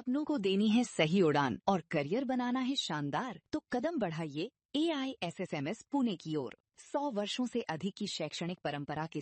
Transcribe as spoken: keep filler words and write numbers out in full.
सपनों को देनी है सही उड़ान और करियर बनाना है शानदार, तो कदम बढ़ाइए ए I S S M S Pune की ओर। सौ वर्षों से अधिक की शैक्षणिक परंपरा के